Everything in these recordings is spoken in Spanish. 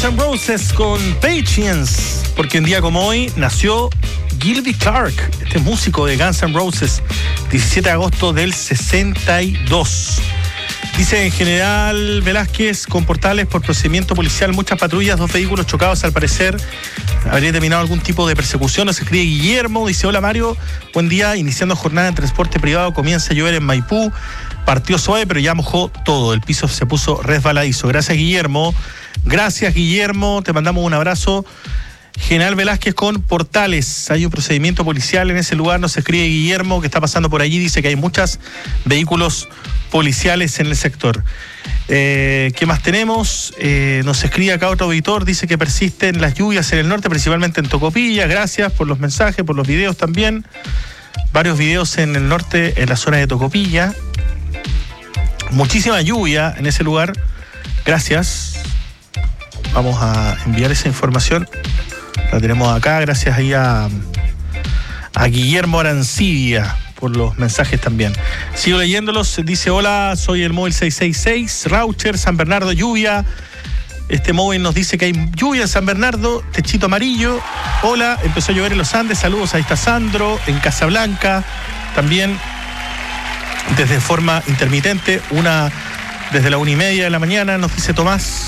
N' Roses con Patience, porque un día como hoy nació Gilby Clarke, este músico de Guns N' Roses, 17 de agosto del 62. Dice en General Velázquez, con Portales, por procedimiento policial, muchas patrullas, 2 vehículos chocados, al parecer habría terminado algún tipo de persecución. Nos escribe Guillermo, dice: hola Mario, buen día, iniciando jornada de transporte privado, comienza a llover en Maipú, partió suave pero ya mojó todo, el piso se puso resbaladizo. Gracias Guillermo, te mandamos un abrazo. General Velázquez con Portales, hay un procedimiento policial en ese lugar, nos escribe Guillermo, que está pasando por allí, dice que hay muchos vehículos policiales en el sector. ¿Qué más tenemos? Nos escribe acá otro auditor, dice que persisten las lluvias en el norte, principalmente en Tocopilla. Gracias por los mensajes, por los videos también. Varios videos en el norte, en la zona de Tocopilla. Muchísima lluvia en ese lugar. Gracias. Vamos a enviar esa información. La tenemos acá, gracias ahí a Guillermo Arancibia por los mensajes también. Sigo leyéndolos. Dice: hola, soy el móvil 666, Raucher, San Bernardo, lluvia. Este móvil nos dice que hay lluvia en San Bernardo, techito amarillo. Hola, empezó a llover en los Andes, saludos, ahí está Sandro, en Casablanca, también desde forma intermitente, desde la 1:30 de la mañana, nos dice Tomás.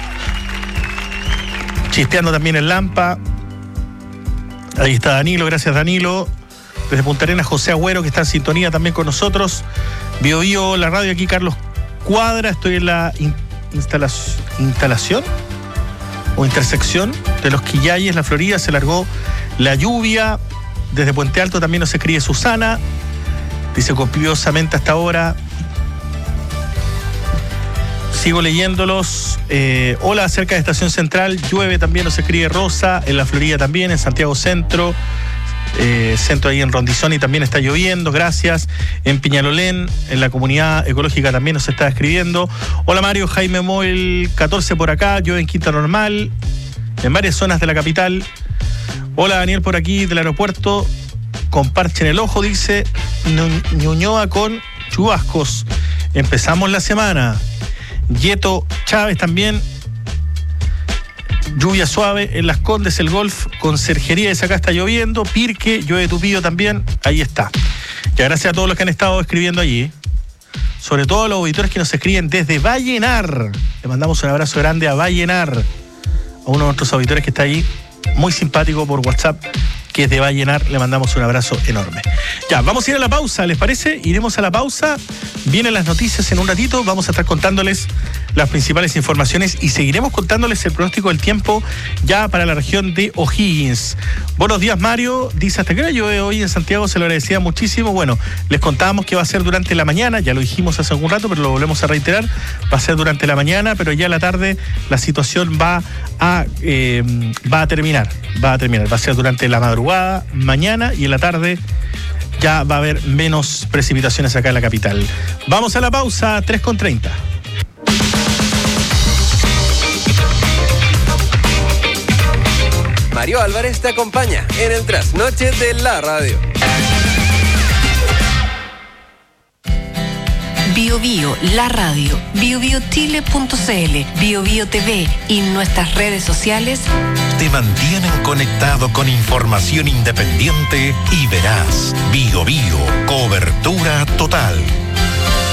Chisteando también en Lampa. Ahí está Danilo, gracias Danilo. Desde Punta Arenas, José Agüero, que está en sintonía también con nosotros. Bio Bio, la radio, aquí Carlos Cuadra. Estoy en la instalación o intersección de los Quillayes, la Florida. Se largó la lluvia. Desde Puente Alto también nos escribe Susana. Dice copiosamente hasta ahora. Sigo leyéndolos. Hola, cerca de Estación Central, llueve también, nos escribe Rosa. En la Florida también, en Santiago Centro. Centro ahí en Rondizoni también está lloviendo, gracias. En Piñalolén, en la comunidad ecológica también nos está escribiendo. Hola Mario, Jaime Moel 14 por acá, llueve en Quinta Normal, en varias zonas de la capital. Hola Daniel por aquí del aeropuerto, con parche en el ojo, dice Ñuñoa con chubascos. Empezamos la semana. Yeto Chávez también. Lluvia suave en Las Condes, el Golf, Conserjería de acá está lloviendo. Pirque, llueve tupido también. Ahí está. Ya, gracias a todos los que han estado escribiendo allí. Sobre todo a los auditores que nos escriben desde Vallenar. Le mandamos un abrazo grande a Vallenar, a uno de nuestros auditores que está ahí, muy simpático por WhatsApp, que es de Vallenar. Le mandamos un abrazo enorme. Ya, vamos a ir a la pausa, ¿les parece? Iremos a la pausa. Vienen las noticias en un ratito. Vamos a estar contándoles las principales informaciones y seguiremos contándoles el pronóstico del tiempo ya para la región de O'Higgins. Buenos días, Mario. Dice: hasta que hora llueve hoy en Santiago, se lo agradecía muchísimo. Bueno, les contábamos que va a ser durante la mañana, ya lo dijimos hace algún rato, pero lo volvemos a reiterar. Va a ser durante la mañana, pero ya a la tarde la situación va a terminar. Va a ser durante la madrugada, mañana, y en la tarde ya va a haber menos precipitaciones acá en la capital. Vamos a la pausa, 3:30. Mario Álvarez te acompaña en el trasnoche de la radio. Bio Bio, la radio, BioBioChile.cl, Bio Bio TV y nuestras redes sociales te mantienen conectado con información independiente y veraz. Bio Bio, cobertura total.